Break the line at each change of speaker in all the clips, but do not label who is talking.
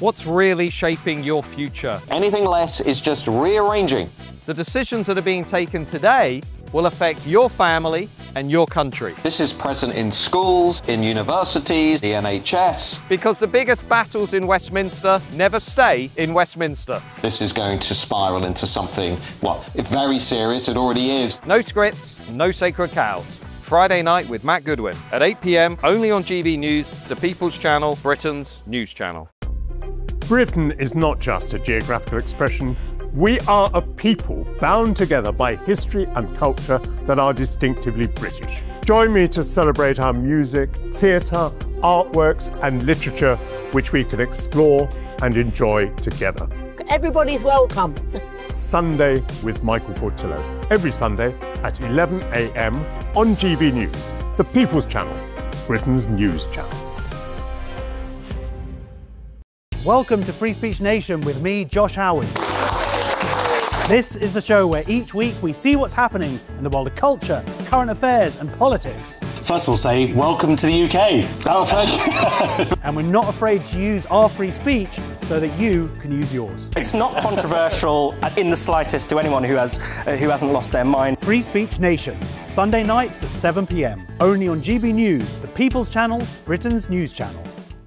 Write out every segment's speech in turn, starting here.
What's really shaping your future?
Anything less is just rearranging.
The decisions that are being taken today will affect your family and your country.
This is present in schools, in universities, the NHS.
Because the biggest battles in Westminster never stay in Westminster.
This is going to spiral into something, well, very serious. It already is.
No scripts, no sacred cows. Friday night with Matt Goodwin at 8 p.m. only on GB News, the People's Channel, Britain's news channel.
Britain is not just a geographical expression. We are a people bound together by history and culture that are distinctively British. Join me to celebrate our music, theatre, artworks and literature, which we can explore and enjoy together.
Everybody's welcome.
Sunday with Michael Portillo. Every Sunday at 11 a.m. on GB News, the People's Channel, Britain's news channel.
Welcome to Free Speech Nation with me, Josh Howard. This is the show where each week we see what's happening in the world of culture, current affairs and politics.
First we'll say, welcome to the UK. Oh, thank you.
And we're not afraid to use our free speech so that you can use yours.
It's not controversial in the slightest to anyone who hasn't lost their mind.
Free Speech Nation, Sunday nights at 7 p.m. Only on GB News, the People's Channel, Britain's news channel.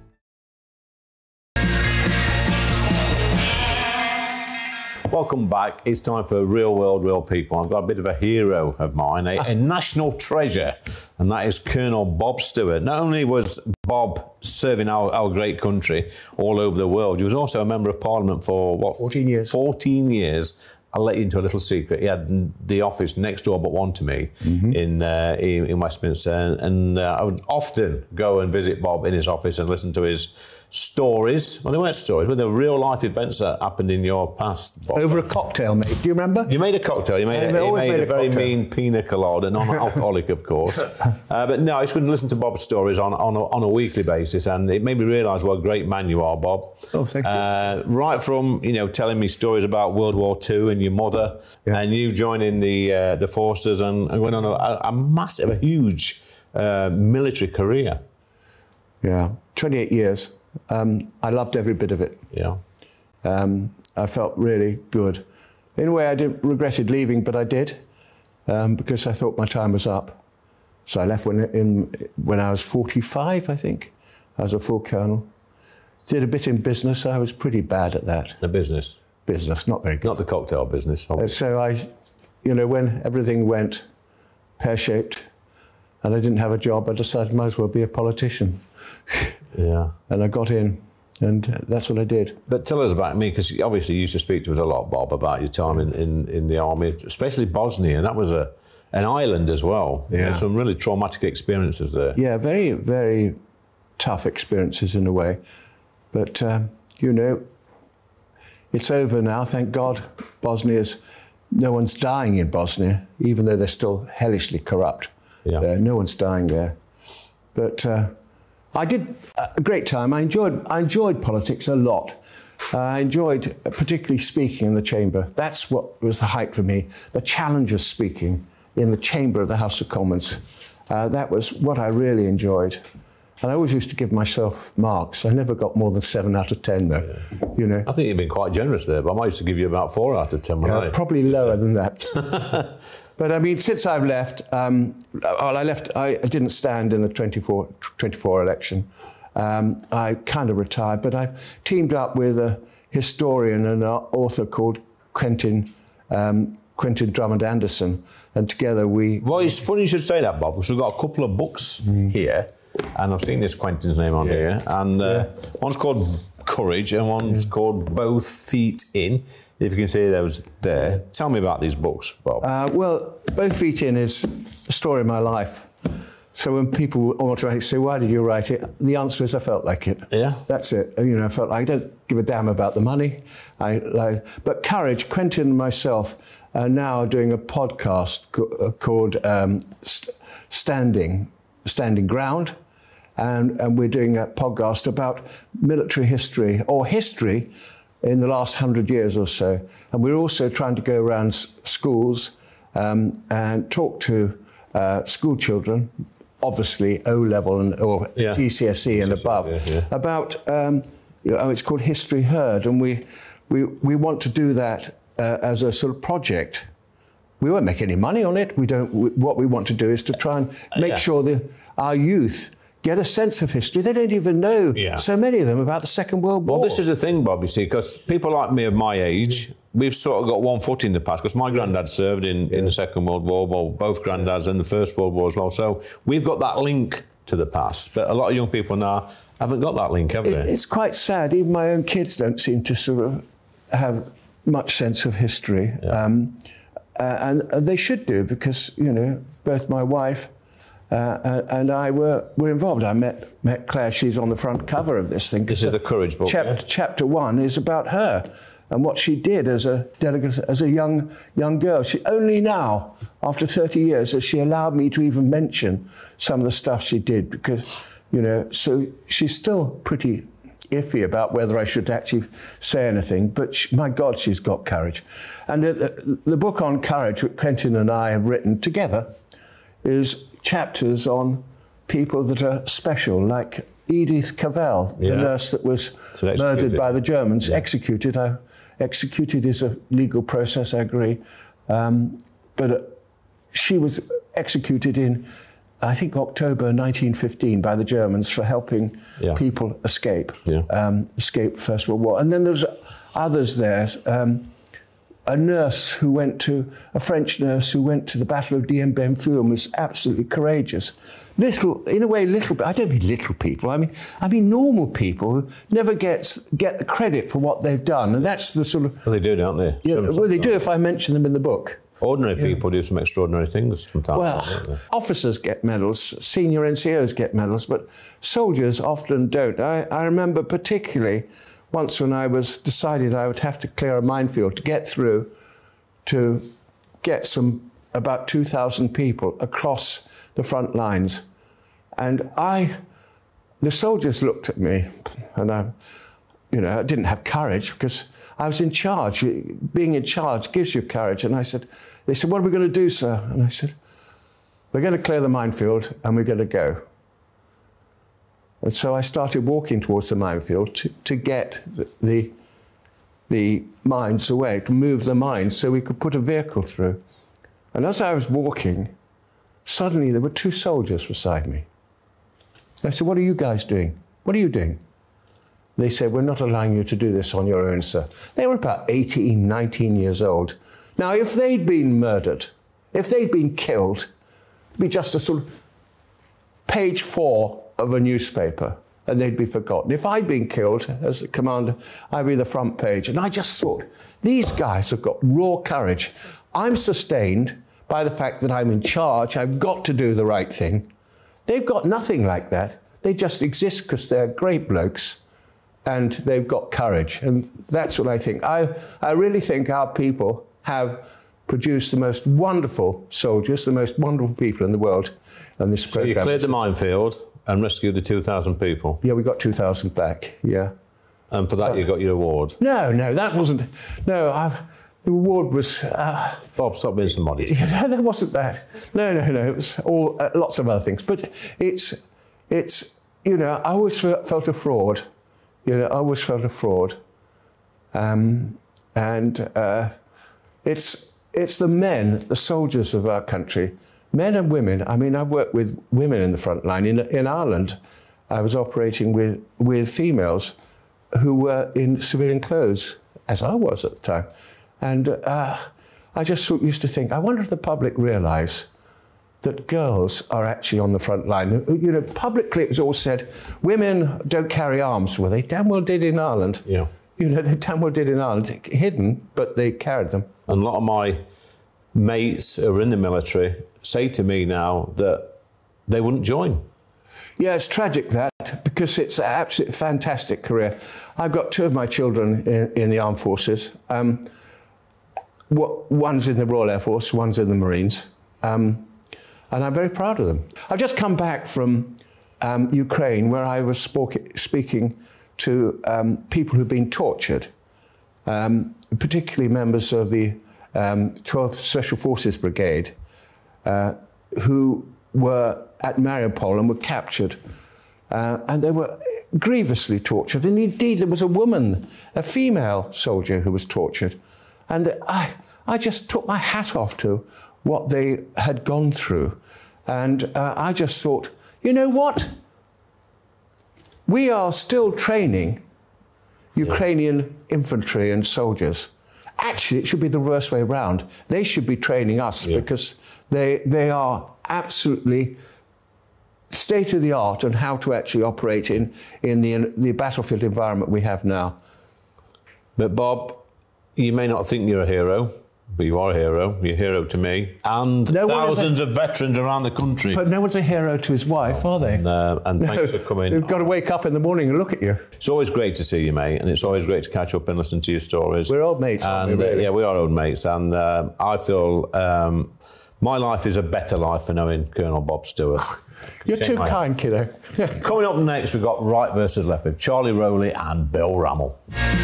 Welcome back. It's time for Real World, Real People. I've got a bit of a hero of mine, a national treasure, and that is Colonel Bob Stewart. Not only was Bob serving our great country all over the world, he was also a Member of Parliament for, what?
14 years.
14 years. I'll let you into a little secret. He had the office next door but one to me in Westminster, and I would often go and visit Bob in his office and listen to his stories. Well, they weren't stories, but they were real life events that happened in your past, Bob.
Over a cocktail, mate. Do you remember?
You made a cocktail. You made a very mean pina colada, non-alcoholic, of course. But no, I just couldn't listen to Bob's stories on a weekly basis, and it made me realise what a great man you are, Bob.
Oh, thank you.
Right from telling me stories about World War II and your mother, and you joining the forces and going on a huge military career.
Yeah, 28 years. I loved every bit of it.
Yeah.
I felt really good. In a way, I regretted leaving, but I did, because I thought my time was up. So I left when I was 45, I think. I was a full colonel. Did a bit in business. I was pretty bad at that.
The business?
Business, not very good.
Not the cocktail business.
So when everything went pear-shaped and I didn't have a job, I decided I might as well be a politician.
Yeah. And
I got in, and that's what I did.
But tell us about me, because obviously you used to speak to us a lot, Bob, about your time in the army, especially Bosnia, and that was an island as well.
Yeah.
Some really traumatic experiences there.
Yeah, very, very tough experiences in a way. But, it's over now, thank God. No one's dying in Bosnia, even though they're still hellishly corrupt.
Yeah.
No one's dying there. But I did a great time. I enjoyed politics a lot. I enjoyed particularly speaking in the chamber. That's what was the height for me, the challenge of speaking in the chamber of the House of Commons. That was what I really enjoyed. And I always used to give myself marks. I never got more than 7 out of 10, though.
Yeah. I think you've been quite generous there, but I used to give you about 4 out of 10.
Probably lower than that. But I mean, since I've left, I didn't stand in the 24 election. I kind of retired, but I teamed up with a historian and an author called Quentin Drummond Anderson, and together we...
Well, it's funny you should say that, Bob, because we've got a couple of books here, and I've seen this Quentin's name on here, and one's called Courage and one's called Both Feet In. If you can see those there. Tell me about these books, Bob.
Well, Both Feet In is the story of my life. So when people automatically say, why did you write it? The answer is I felt like it.
Yeah.
That's it. I felt like I don't give a damn about the money. But Courage, Quentin and myself are now doing a podcast called Standing Ground. And we're doing that podcast about military history, or history in the last 100 years or so. And we're also trying to go around schools and talk to school children, obviously O-level or GCSE and above, about it's called History Heard, and we want to do that as a sort of project. We won't make any money on it. What we want to do is to try and make sure that our youth get a sense of history. They don't even know, so many of them, about the Second World War.
Well, this is the thing, Bob, you see, because people like me of my age, we've sort of got one foot in the past, because my granddad served in the Second World War, well, both granddads, and the First World War as well. So we've got that link to the past. But a lot of young people now haven't got that link, have they?
It's quite sad. Even my own kids don't seem to sort of have much sense of history. And they should do, because, you know, both my wife and I were involved. I met Claire. She's on the front cover of this thing.
This is the Courage book.
Chapter 1 is about her and what she did as a delegate, as a young girl. She only now, after 30 years, has she allowed me to even mention some of the stuff she did, because, you know, so she's still pretty iffy about whether I should actually say anything, but my God, she's got courage. And the book on courage, which Quentin and I have written together, is chapters on people that are special, like Edith Cavell, the nurse that was murdered by the Germans, executed. Executed is a legal process, I agree, but she was executed in, I think, October 1915 by the Germans for helping people escape the First World War. And then there's others there. A French nurse who went to the Battle of Dien Bien Phu and was absolutely courageous. I don't mean little people, I mean normal people who never get the credit for what they've done. And that's the sort of...
Well, they do, don't they?
Yeah, well, they do if I mention them in the book.
Ordinary people do some extraordinary things sometimes.
Well, officers get medals, senior NCOs get medals, but soldiers often don't. I remember particularly once when I decided I would have to clear a minefield to get through, to get about 2,000 people across the front lines. And the soldiers looked at me, and I didn't have courage because I was in charge. Being in charge gives you courage. And they said, what are we going to do, sir? And I said, we're going to clear the minefield and we're going to go. And so I started walking towards the minefield to get the mines away, to move the mines so we could put a vehicle through. And as I was walking, suddenly there were 2 soldiers beside me. I said, what are you guys doing? What are you doing? They said, we're not allowing you to do this on your own, sir. They were about 18, 19 years old. Now, if they'd been murdered, if they'd been killed, it'd be just a sort of page 4 of a newspaper, and they'd be forgotten. If I'd been killed as the commander, I'd be the front page. And I just thought, these guys have got raw courage. I'm sustained by the fact that I'm in charge. I've got to do the right thing. They've got nothing like that. They just exist because they're great blokes and they've got courage. And that's what I think. I really think our people have produced the most wonderful soldiers, the most wonderful people in the world on this program.
So you cleared the minefield and rescued the 2,000 people?
Yeah, we got 2,000 back, yeah.
And for that you got your award?
No, that wasn't... No, the award was...
Bob, stop being somebody.
No, that wasn't that. No, it was all lots of other things. But it's I always felt a fraud. I always felt a fraud. It's the men, the soldiers of our country, men and women. I mean, I've worked with women in the front line. In Ireland, I was operating with females who were in civilian clothes, as I was at the time. And I just used to think, I wonder if the public realise that girls are actually on the front line. Publicly it was all said, women don't carry arms. Well, they damn well did in Ireland.
Yeah.
They damn well did in Ireland. Hidden, but they carried them.
And a lot of my mates who are in the military say to me now that they wouldn't join.
Yeah, it's tragic that, because it's an absolutely fantastic career. I've got 2 of my children in the armed forces. One's in the Royal Air Force, one's in the Marines. And I'm very proud of them. I've just come back from Ukraine, where I was speaking to people who've been tortured, particularly members of the 12th Special Forces Brigade, who were at Mariupol and were captured. And they were grievously tortured. And indeed, there was a woman, a female soldier, who was tortured. And I just took my hat off to what they had gone through. And I just thought, you know what? We are still training Ukrainian infantry and soldiers. Actually, it should be the reverse way around. They should be training us because they are absolutely state of the art on how to actually operate in the battlefield environment we have now.
But Bob, you may not think you're a hero, but you are a hero. You're a hero to me and thousands of veterans around the country.
But no one's a hero to his wife, are they?
And thanks for coming.
They've got to wake up in the morning and look at you.
It's always great to see you, mate, and it's always great to catch up and listen to your stories.
We're old mates, aren't we, really?
Yeah, we are old mates, and I feel my life is a better life for knowing Colonel Bob Stewart.
You're too kind, kiddo.
Coming up next, we've got Right versus Left with Charlie Rowley and Bill Rammell.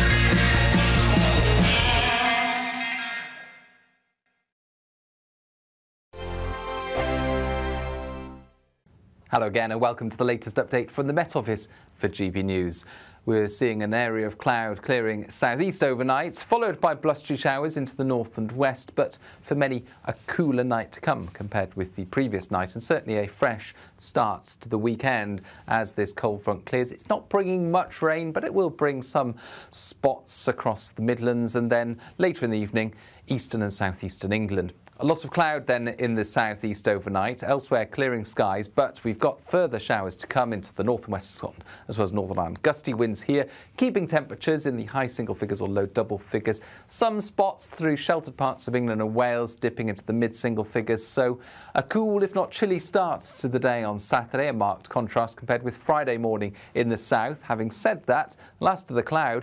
Hello again and welcome to the latest update from the Met Office for GB News. We're seeing an area of cloud clearing southeast overnight, followed by blustery showers into the north and west, but for many a cooler night to come compared with the previous night, and certainly a fresh start to the weekend as this cold front clears. It's not bringing much rain, but it will bring some spots across the Midlands and then later in the evening, eastern and southeastern England. A lot of cloud then in the southeast overnight, elsewhere clearing skies, but we've got further showers to come into the north and west of Scotland, as well as Northern Ireland. Gusty winds here, keeping temperatures in the high single figures or low double figures. Some spots through sheltered parts of England and Wales dipping into the mid single figures, so a cool, if not chilly start to the day on Saturday, a marked contrast compared with Friday morning in the south. Having said that, last of the cloud